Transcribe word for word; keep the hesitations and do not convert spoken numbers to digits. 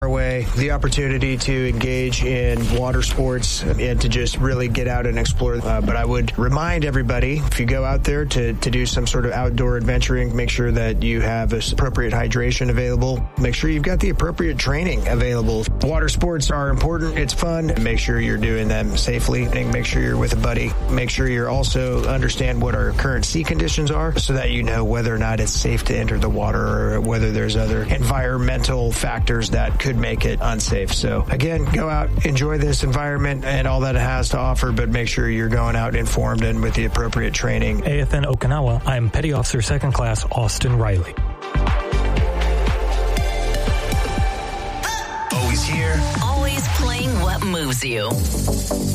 way the opportunity to engage in water sports and to just really get out and explore. Uh, but I would remind everybody, if you go out there to, to do some sort of outdoor adventuring, make sure that you have appropriate hydration available. Make sure you've got the appropriate training available. Water sports are important. It's fun. Make sure you're doing them safely. And make sure you're with a buddy. Make sure you also understand what our current sea conditions are so that you know whether or not it's safe to enter the water or whether there's other environmental factors that could make it unsafe. So again, go out, enjoy this environment and all that it has to offer, but make sure you're going out informed and with the appropriate training. A F N Okinawa, I'm Petty Officer Second Class Austin Riley. Always here. Always playing what moves you.